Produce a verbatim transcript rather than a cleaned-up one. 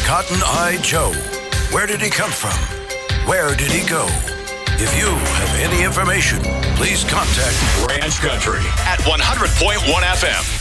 Cotton Eye Joe. Where did he come from? Where did he go? If you have any information, please contact Ranch Country at one hundred point one F M.